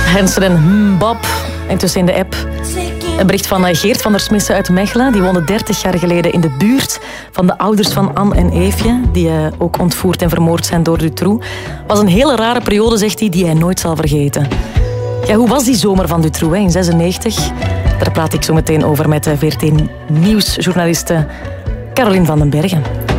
Hensen en Bob, intussen in de app. Een bericht van Geert van der Smissen uit Mechelen. Die woonde 30 jaar geleden in de buurt van de ouders van Anne en Eefje, die ook ontvoerd en vermoord zijn door Dutroux. Was een hele rare periode, zegt hij, die hij nooit zal vergeten. Ja, hoe was die zomer van Dutroux in 96? Daar praat ik zo meteen over met VRT Nieuwsjournaliste Caroline van den Bergen.